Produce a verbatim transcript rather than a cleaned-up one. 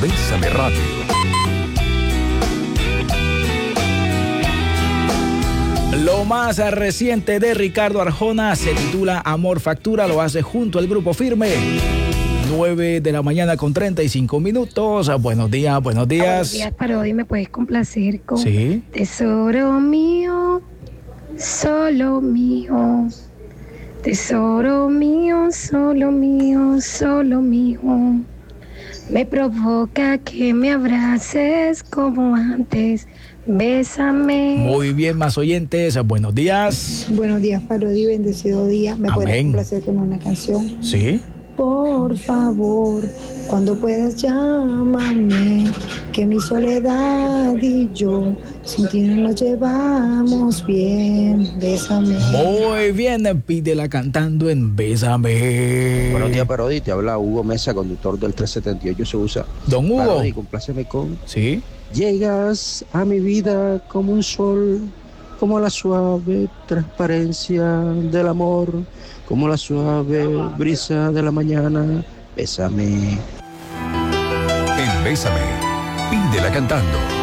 Bésame Radio. Lo más reciente de Ricardo Arjona se titula Amor Factura, lo hace junto al Grupo Firme. nueve de la mañana con treinta y cinco minutos. Buenos días, buenos días. Buenos días, Parodi, ¿me puedes complacer con Sí. Tesoro mío, solo mío? Tesoro mío, solo mío, solo mío. Me provoca que me abraces como antes. Bésame. Muy bien, más oyentes. Buenos días. Buenos días, Parodi, bendecido día. ¿Me puedes Amén. complacer con una canción? Sí. Por favor, cuando puedas llámame, que mi soledad y yo sin ti no nos llevamos bien. Bésame. Muy bien, pídela cantando en Bésame. Buenos días, Parodi. Te habla Hugo Mesa, conductor del tres setenta y ocho Se Usa. Don Hugo. Parodi, compláceme con... Sí. Llegas a mi vida como un sol, como la suave transparencia del amor, como la suave brisa de la mañana. Bésame. En Bésame, pídela cantando.